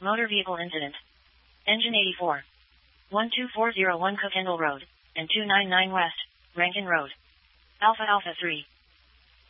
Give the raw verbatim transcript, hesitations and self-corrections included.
Motor vehicle incident. Engine eighty-four. one two four zero one Cookendall Road, and two ninety-nine West, Rankin Road. Alpha Alpha three.